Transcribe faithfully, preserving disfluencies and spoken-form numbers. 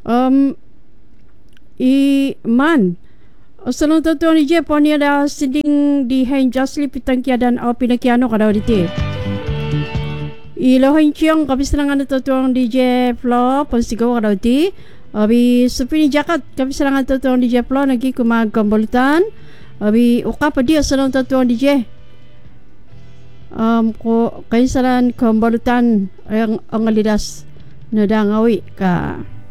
Um, i man. Salong tuan D J pon ada sinding di hain jasli pitangkia dan au pinakiano kada diti. I lohin ciong kami serangan tuan D J Flo ponsigo kada diti. Abi supini jakat kami serangan tuan D J Flo lagi kuma gambolutan. Abi uka dia salong tuan D J. Um ko kaisaran gambolutan yang angalidas nadangawi ka